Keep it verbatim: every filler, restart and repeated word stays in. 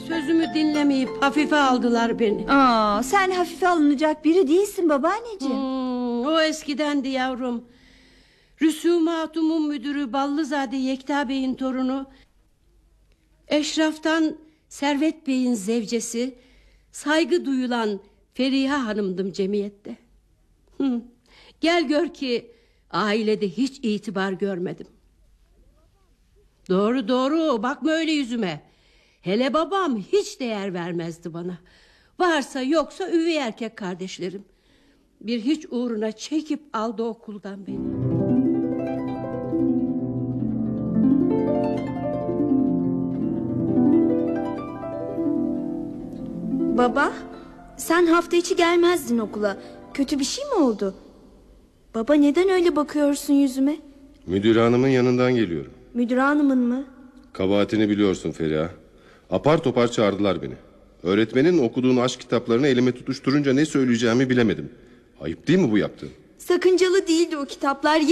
Sözümü dinlemeyip hafife aldılar beni. Aa, sen hafife alınacak biri değilsin babaanneciğim. Hmm, o eskidendi yavrum. Rüsûmatumun müdürü Ballızade Yekta Bey'in torunu, eşraftan Servet Bey'in zevcesi, saygı duyulan Feriha Hanım'dım cemiyette. Hı. Gel gör ki ailede hiç itibar görmedim. Doğru doğru, bakma öyle yüzüme. Hele babam hiç değer vermezdi bana. Varsa yoksa üvey erkek kardeşlerim. Bir hiç uğruna çekip aldı okuldan beni. Baba, sen hafta içi gelmezdin okula. Kötü bir şey mi oldu? Baba, neden öyle bakıyorsun yüzüme? Müdür hanımın yanından geliyorum. Müdür hanımın mı? Kabahatini biliyorsun Feriha. Apar topar çağırdılar beni. Öğretmenin okuduğun aşk kitaplarını elime tutuşturunca ne söyleyeceğimi bilemedim. Ayıp değil mi bu yaptığın? Sakıncalı değildi o kitaplar.